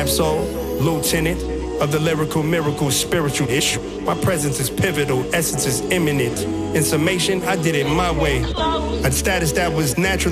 Ab-Soul, lieutenant of the lyrical miracle spiritual issue. My presence is pivotal, essence is imminent. In summation, I did it my way. A status that was naturally